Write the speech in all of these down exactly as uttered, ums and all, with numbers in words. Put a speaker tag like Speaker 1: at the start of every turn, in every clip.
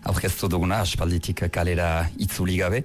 Speaker 1: aurkeztu duguna, aspalditik kalera itzuli gabe,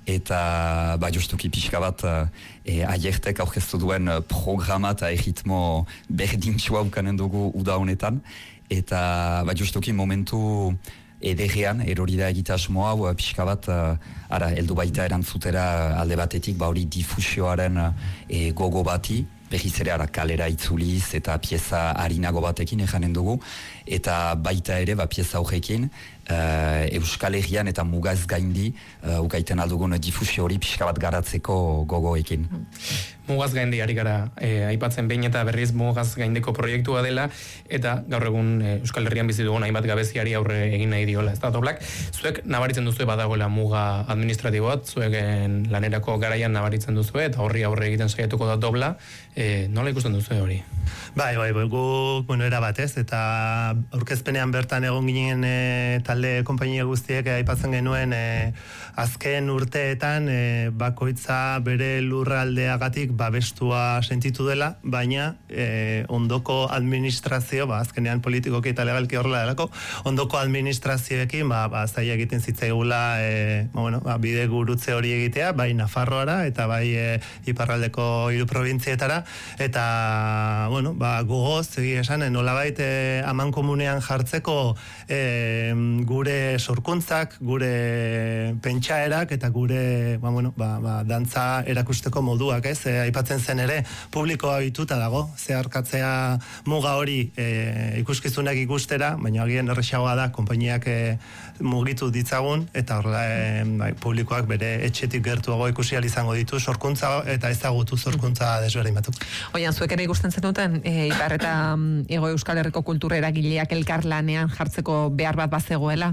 Speaker 1: eta ba, justuki pixka bat e, aiertek aurkeztu duen programa eta erritmo berdintxua ukanen dugu uda honetan, eta ba, justuki momentu ederrean, erori da egitasmo hau, pixka bat, ara, heldu baita erantzutera alde batetik, ba hori difusioaren e, gogo bati, berriz ere ara kalera itzuliz eta pieza harinago batekin ejanen dugu, eta baita ere ba, pieza horrekin uh, Euskal Herrian eta mugaz gaindi uh, ukaiten aldugun difusio hori pixka bat garatzeko gogoekin.
Speaker 2: Mugaz gaindi ari gara, e, aipatzen behin eta berriz mugaz gaindeko proiektua dela, eta gaur egun e, Euskal Herrian bizi dugun hainbat gabeziari aurre egin nahi diola, ez da doblak. Zuek nabaritzen duzu badagoela muga administratiboat, zueken lanerako garaian nabaritzen duzu eta horri aurre egiten saiatuko da dobla, e, nola ikusten duzu hori?
Speaker 3: Bai, bai, bai, gu, bueno, era batez, eta aurkezpenean bertan egon ginen e, talde konpainia guztiek e, aipatzen genuen e, azken urteetan e, bakoitza bere lurraldeagatik babestua sentitu dela, baina e, ondoko administrazio, ba, azkenean politikoki eta legalki horrela delako, ondoko administrazioekin ba, ba, zaila egiten zitzaigula e, ba, bueno, ba, bide gurutze hori egitea, bai Nafarroara eta bai e, iparraldeko hiru probintzietara, eta bueno, ba, gogoz, egia esan, nolabait e, aman komunean jartzeko e, gure sorkuntzak, gure pentsaerak eta gure ba, bueno, ba, ba, dantza erakusteko moduak, ez? E, aipatzen zen ere, publikoa bituta dago, zeharkatzea muga hori e, ikuskizunak ikustera, baina agian erresagoa da, konpainiak e, mugitu ditzagun, eta horrela e, bai, publikoak bere etxetik gertuago ikusi ahal izango ditu sorkuntza eta ezagutu sorkuntza desberdin batzuk.
Speaker 4: Oian, zuek ere ikusten zenuten, e, Ipar eta um, Ego Euskal Herriko kultura eragileak elkarlanean jartzeko behar bat bazegoela?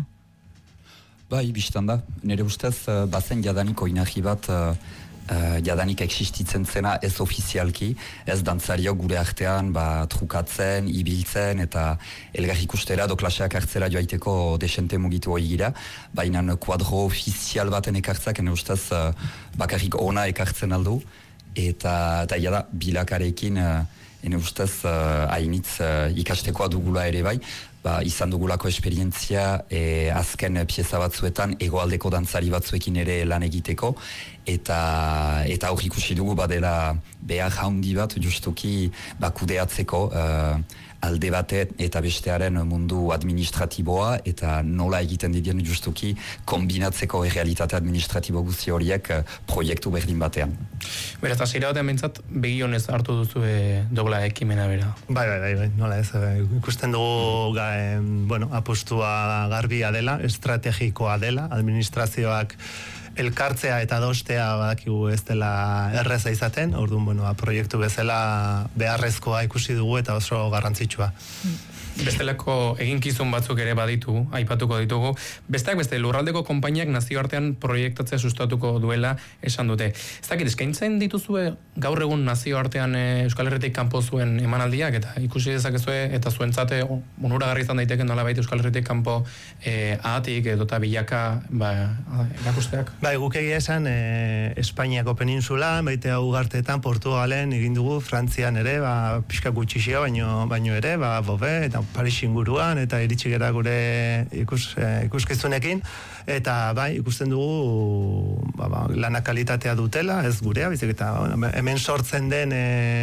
Speaker 1: Bai, biztan da. Nire ustez, bazen jadaniko inahi bat Uh, jadanik existitzen zena ez ofizialki, ez dantzariok gure artean ba, trukatzen, ibiltzen eta elgar ikustera do klaseak hartzera joaiteko desente mugitu hori gira, baina kuadro ofizial baten ekartzak, ene ustez uh, bakarrik ona ekartzen aldu, eta, eta jada bilakarekin uh, ene ustez uh, hainitz uh, ikastekoa dugula ere bai, ba, izan dugulako esperientzia e, azken pieza batzuetan hegoaldeko dantzari batzuekin ere lan egiteko, eta eta hor ikusi dugu badela behar haundi bat justuki bakudeatzeko uh, alde batet eta bestearen mundu administratiboa eta nola egiten didien justuki kombinatzeko realitate administratibo guzti horiek uh, proiektu berdin batean.
Speaker 2: Beraz, hasiera batean bintzat begionez hartu duzu e, dobla ekimena bera.
Speaker 3: Bai, bai, bai, bai, nola ez, ikusten dugu ga, eh, bueno, apostua garbia dela, estrategikoa dela, administrazioak elkartzea eta adostea badakigu ez dela erreza izaten, orduan, bueno, proiektu bezala beharrezkoa ikusi dugu eta oso garrantzitsua.
Speaker 2: Bestelako eginkizun batzuk ere baditu, aipatuko ditugu. Besteak beste, lurraldeko konpainiak nazioartean proiektatzea sustatuko duela esan dute. Ez dakit, eskaintzen dituzue gaur egun nazioartean Euskal Herritik kanpo zuen emanaldiak, eta ikusi dezakezue, eta zuentzate onuragarri izan daiteke nola baita Euskal Herritik kanpo eh, ahatik edo eta bilaka ba, erakusteak.
Speaker 3: Bai, guk egia esan eh, Espainiako peninsula, baita ugarteetan, Portugalen egin dugu, Frantzian ere, ba, pixka gutxixio, baino, baino ere, ba, Bobe, eta Paris inguruan, eta iritsi gera gure ikus, eh, ikuskizunekin, eta bai, ikusten dugu ba, ba, lana kalitatea dutela, ez gurea, bizik, eta hemen sortzen den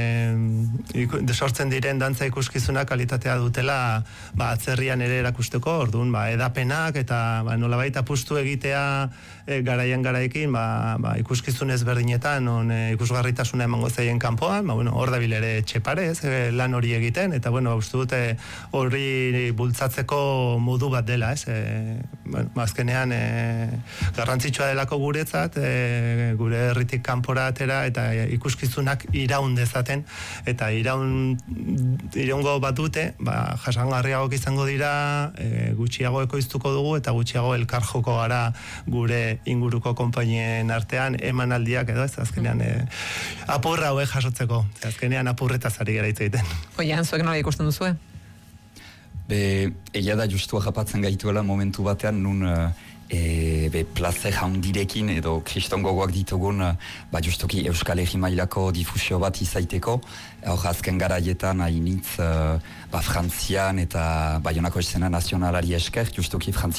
Speaker 3: e, sortzen diren dantza ikuskizuna kalitatea dutela ba, atzerrian ere erakusteko, orduan, ba, edapenak, eta ba, nolabait apustu egitea e, garaian garaekin, ba, ba, ikuskizun ezberdinetan, on e, ikusgarritasuna emango zaien kanpoan, ba, bueno, hor dabil ere txepare, ez, e, lan hori egiten, eta bueno, uste dute hori bultzatzeko modu bat dela, ez? E, bueno, azkenean e, garrantzitsua delako guretzat, e, gure herritik kanpora atera eta ikuskizunak iraun dezaten, eta iraun iraungo bat dute, ba, jasangarriagok izango dira, e, gutxiago ekoiztuko dugu eta gutxiago elkar joko gara gure inguruko konpainien artean emanaldiak edo, ez? Azkenean e, apurra hauek jasotzeko, azkenean apurretaz ari gara hitz egiten.
Speaker 4: Oian, zuek nola ikusten duzue?
Speaker 1: Be, egia da justu japatzen gaituela momentu batean nun e, be, plazer handirekin edo kriston gogoak ditugun ba justuki Euskal Herri mailako difusio bat izaiteko, hor azken garaietan hainitz ba, Frantzian eta Baionako eszena nazionalari esker, justuki Frantzian